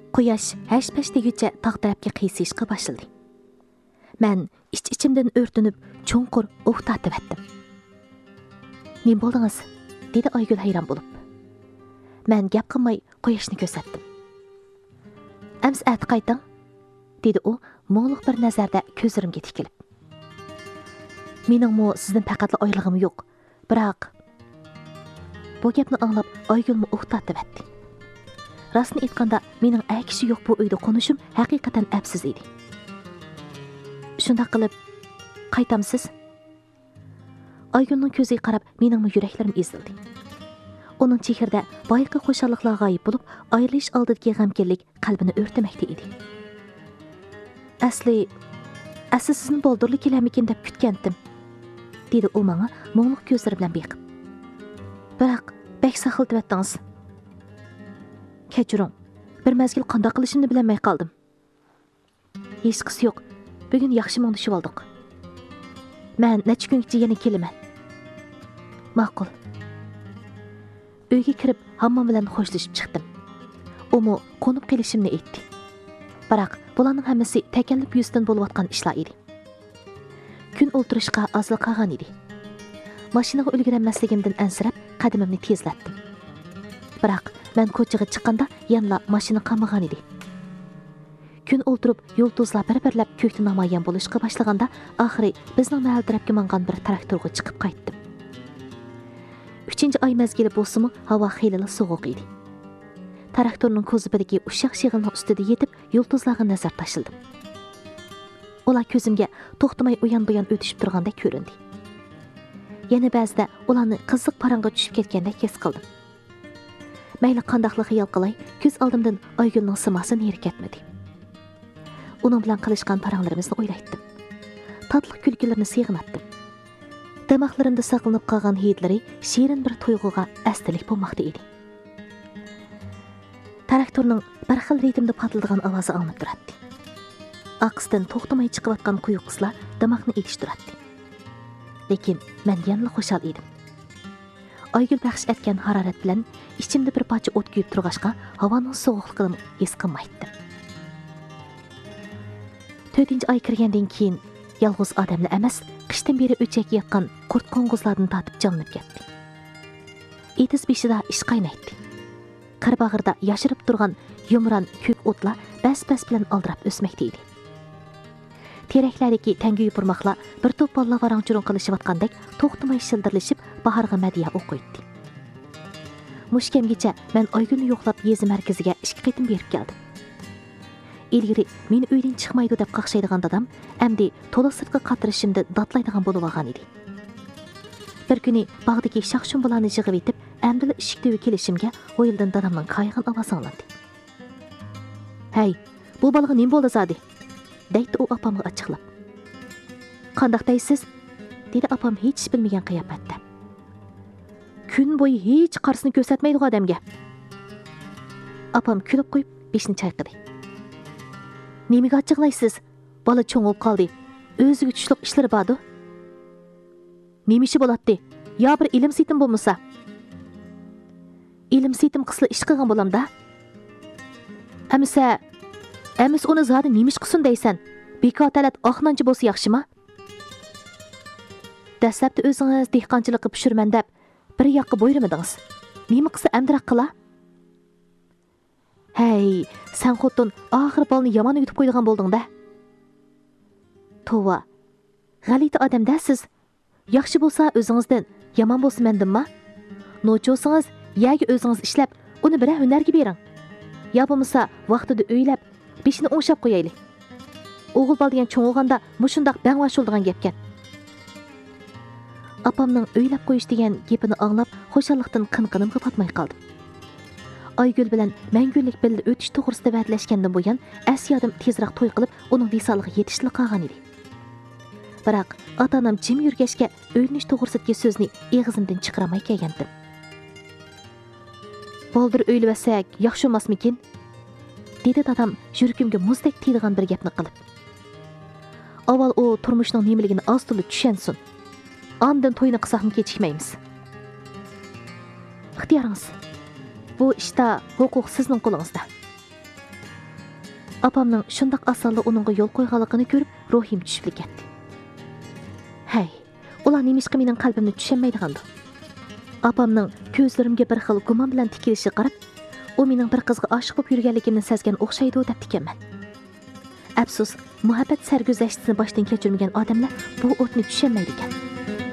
Quyosh hash-pash deguncha tog' tarafga qiyshishga boshladi. Men ich-ichimdan o'rtinib, cho'nqur o'q tortib etdim. "Nima bo'ldingiz?" dedi Aygul hayron bo'lib. Men gap qilmay quyoshni ko'rsatdim. "Ams at qayting?" dedi u mo'ngluq bir nazarda ko'zlarimga tikilib. "Meningmi sizdan faqat oylig'im yo'q, biroq..." Bu gapni anglab Aygulmi o'q tortib etdi. Rostni aytganda, mening akishi yo'q bu uyda qonishim haqiqatan afsiz edi. "Shunday qilib, qaytamsiz?" Aygulning ko'ziga qarab, mening yuraklarim ezildi. Uning chehrida boyqi xo'shalliqlar g'oyib bo'lib, ayrilish oldidagi g'amkinlik qalbini o'rtamoqda edi. Asli sizni boldurli kelarmikin deb kutgandim, dedi u menga mo'ngluq ko'zlari bilan beqib. Biroq bak saqiltib etdingiz. Kechiring, bir mazgil qanday qilishimni bilmay qoldim. Hech qisi yo'q, bugun yaxshi mo'ngishib oldik. Men necha kungacha yana kelaman. Ma'qul. Uyga kirib, hammom bilan xo'shlashib chiqdim. Umu qo'nib qilishimni aytdi. Biroq bularning hammasi takalluf yuzdan bo'layotgan ishlar edi. Kun o'ltirishga ozli qolgan edi. Mashinaga ulgurmasligimdan ansirab, qadamimni tezlatdim. Biroq men ko'chaga chiqqanda yanla mashina qamagan edi. Kun o'ltirib, yo'ldozlar bir-birlab ko'kda namoyon bo'lishga boshlaganda, oxiri bizning mahal tarafga mangan bir traktorga chiqib qaytdim. 3-oy mezgili bo'lsa-mu, havo xeyli sovuq edi. Traktorning ko'zibidagi ushaq shig'ilning ustida yetib, yo'ldozlarga nazar tashildim. Ular ko'zimga to'xtamay uyan-buyan o'tishib turganda ko'rindi. Yana ba'zida ularni qiziq parangga tushib ketganda his qildim. Mayli qandaqli xiyol qilay, ko'z oldimdan Aygulning simosi neri ketmadi. Uning bilan qilishgan paranglarimizni o'ylaydim. Tatli kulgilarni seg'inatdim. Damaqlarimda saqlanib qolgan hidlari shirin bir tuyg'uga astalik bo'lmoqda edi. Traktorning bir xil ritmda patlaydigan ovozi anglab turadi. Aqsdan to'xtamay chiqayotgan quyuq qizlar damaqni etishtiradi. Lekin men yanada xushal edim. Aygul baxsh etgan harorat bilan ichimda bir parcha o't kuyib turg'ashqa, havoning sovuqligini his qilmaydim. 4-oy kirgandan keyin yolg'iz odamlar emas, qishdan beri o'chak yaqқан qurt qo'ng'izlardan tatib jonlanib ketdi. Etis beshida ish qaynaydi. Qarbag'irda yashirib turgan yumron ko'k o'tlar bas-bas bilan aldirab o'smoqda edi. Teraklardagi tangi yupurmoqlar bir to'p bolalar varang-churun qilishayotgandek to'xtamay shildirlashib bahorga madiya o'qiydi. Mushkamgacha men Aygulni yo'qlab yezi markaziga 2 qitim berib keldim. Ilgari meni uydan chiqmaydi deb qaqshaydigan dadam endi to'liq sirtqa qatirishimda datlaydigan bo'lib olgan edi. Bir kuni bog'dagi shaqshun bularni yig'ib etib, amdili ishikda kelishimga o'yildan dadamning qayg'in ovozi anglandi. "Hey, bu bolaga nima bo'ldi zodi?" deydi u opamga ochiqlab. "Qandoq deysiz?" dedi opam hech bilmagan qiyofatda. "Kun bo'yi hech qarsini ko'rsatmaydi odamga." Opam kulib qo'yib beshni chayqadi. "Nimaga ochiqlaysiz? Bola cho'ngib qoldi. O'ziga tushliq ishlari bordi." "Nima ishi bo'ladi? Yo bir ilm sitim bo'lmasa?" "Ilm sitim qisli ish qilgan bo'lamda." "Amis uni zodi nima ish qilsin deysan? Bekotalat oqnanchi bo'lsa yaxshimi?" "Dastlabda o'zingiz dehqonchilikqa pishirman deb bir yoqqa bo'yrimidingiz. Nima qilsa amdiroq qila?" "Hey, sen xotin oxir bolni yomon yutib qo'ydigan bo'lding-da." "Tova, g'alati odamda siz. Yaxshi bo'lsa o'zingizdan, yomon bo'lsa mendimmi? Nocho'singiz, yaga o'zingiz ishlab, uni bir hunarga bering. Yo bo'lmasa vaqtida o'ylab, beshini o'ngshab qo'yaylik. O'g'il bol degan cho'ng'ig'anda mushundoq bangvash bo'lgan gapkan." Opamning o'ylab qo'yish degan gapini anglab, xo'shallikdan qinqinimga patmay qoldim. Aygul bilan mangulik birga o'tish to'g'risida va'dalashgandan bo'yin Asiyadim tezroq to'y qilib, uning visoliga yetishli qolgan edi. Biroq ota-onam jim yurgachga o'yinish to'g'risidagi so'zni eg'izimdan chiqaramay kelgandim. "Boldir o'ylasak yaxshi emasmikin?" dedi dadam yuragimga muzdek tiydigan bir gapni qilib. "Avval u turmushning nimaligini oz-to'la tushunsin. Ondan to'yni qilsakmi kechikmaymiz." "Ixtiyoringiz. Bu ishda huquq sizning qo'lingizda." Apamning shundoq osonli uningga yo'l qo'yganligini ko'rib, ruhim tushib ketdi. Hey, ular nemishqa mening qalbimni tushunmaydigandi. Apamning ko'zlarimga bir xil gumon bilan tikilishi qarab, u mening bir qizga oshiq bo'lib yurganligimni sezgan o'xshaydi deb ekanman. Afsus, muhabbat sarguzashtisini boshdan kechirmagan odamlar bu o'tni tushunmaydi ekan.